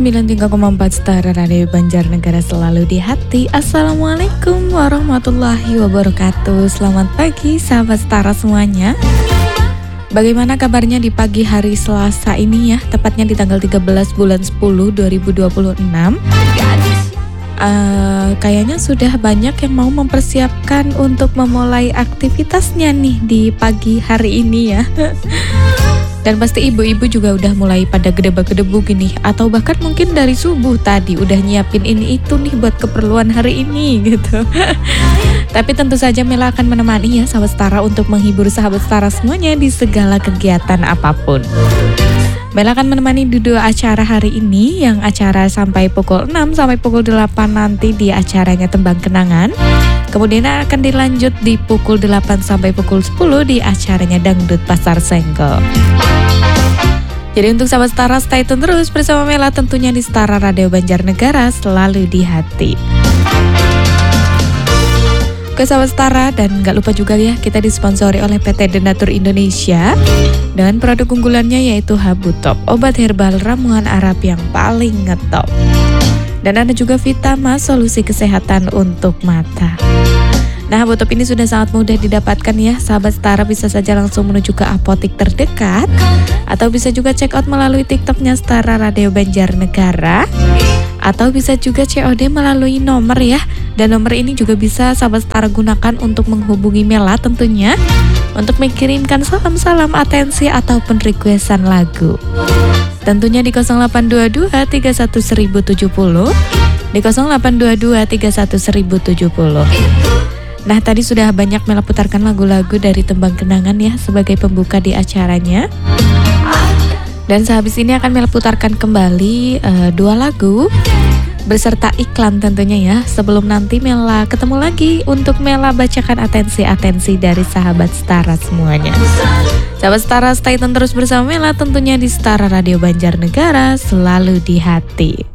93,4 Setara Radio Banjarnegara selalu di hati. Assalamualaikum warahmatullahi wabarakatuh. Selamat pagi sahabat Setara semuanya. Bagaimana kabarnya di pagi hari Selasa ini ya? Tepatnya di tanggal 13 bulan 10 2026. Kayaknya sudah banyak yang mau mempersiapkan untuk memulai aktivitasnya nih di pagi hari ini ya. Dan pasti ibu-ibu juga udah mulai pada gedebak-gedebu gini. Atau bahkan mungkin dari subuh tadi udah nyiapin ini itu nih buat keperluan hari ini gitu. Tapi tentu saja Mela akan menemani ya sahabat Setara untuk menghibur sahabat Setara semuanya di segala kegiatan apapun. Mela akan menemani di dua acara hari ini, yang acara sampai pukul 6 sampai pukul 8 nanti di acaranya Tembang Kenangan. Kemudian akan dilanjut di pukul 8 sampai pukul 10 di acaranya Dangdut Pasar Senggol. Jadi untuk sahabat Setara stay tune terus bersama Mela tentunya di Setara Radio Banjarnegara selalu di hati. Ke sahabat Setara, dan gak lupa juga ya kita disponsori oleh PT Denatur Indonesia dengan produk unggulannya yaitu Habu Top, obat herbal ramuan Arab yang paling ngetop. Dan ada juga Vitama, solusi kesehatan untuk mata. Nah, Habu Top ini sudah sangat mudah didapatkan ya. Sahabat Setara bisa saja langsung menuju ke apotik terdekat atau bisa juga check out melalui TikToknya Setara Radio Banjarnegara. Atau bisa juga COD melalui nomor ya. Dan nomor ini juga bisa sahabat Setara gunakan untuk menghubungi Mela tentunya untuk mengirimkan salam-salam atensi ataupun requestan lagu. Tentunya di 0822 31 1070, di 0822 31 1070. Nah, tadi sudah banyak Mela putarkan lagu-lagu dari Tembang Kenangan ya sebagai pembuka di acaranya. Dan sehabis ini akan Mela putarkan kembali dua lagu beserta iklan tentunya ya. Sebelum nanti Mela ketemu lagi untuk Mela bacakan atensi-atensi dari sahabat Setara semuanya. Sahabat Setara stay tune terus bersama Mela tentunya di Setara Radio Banjarnegara selalu di hati.